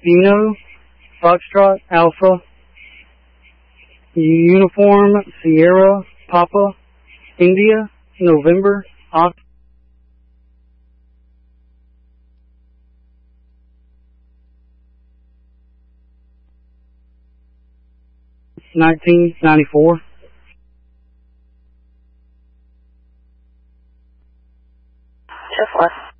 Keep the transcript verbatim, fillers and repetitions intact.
Dino, Foxtrot, Alpha, Uniform, Sierra, Papa, India, November, Oscar. nineteen ninety-four. Shift left.